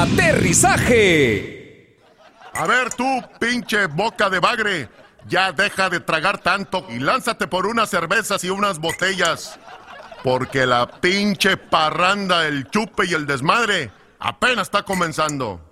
¡Aterrizaje! A ver tú, pinche boca de bagre, ya deja de tragar tanto y lánzate por unas cervezas y unas botellas. Porque la pinche parranda, el chupe y el desmadre apenas está comenzando.